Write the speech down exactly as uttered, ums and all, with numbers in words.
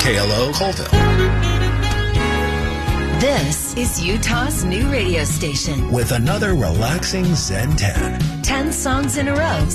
K L O Colville. This is Utah's new radio station With another relaxing Zen ten. ten songs in a row